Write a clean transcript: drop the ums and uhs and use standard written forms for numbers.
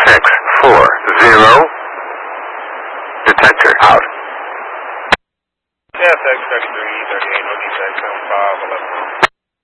640. Detector out. CSX 33, 38, no defect, 75, 11.